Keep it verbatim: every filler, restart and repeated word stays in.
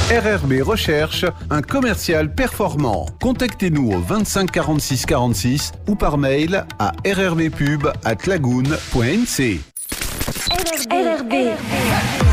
R R B recherche un commercial performant. Contactez-nous au vingt-cinq quarante-six quarante-six ou par mail à r r b pub arobase lagoon point n c. R R B.